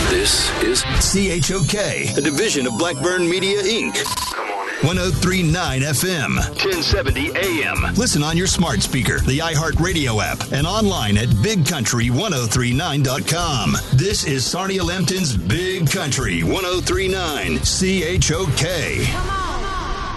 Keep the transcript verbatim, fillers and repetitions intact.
This is C H O K, a division of Blackburn Media, Incorporated. one oh three point nine F M, ten seventy A M. Listen on your smart speaker, the iHeartRadio app, and online at big country ten thirty-nine dot com. This is Sarnia Lambton's Big Country ten thirty-nine C H O K.